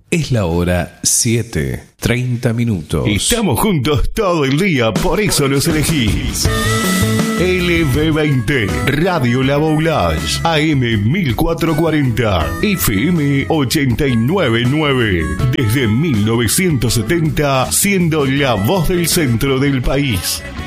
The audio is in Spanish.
Es la hora 7:30. Estamos juntos todo el día, por eso los elegís. LB20, Radio La Boulage, AM 1440, FM 899. Desde 1970, siendo la voz del centro del país.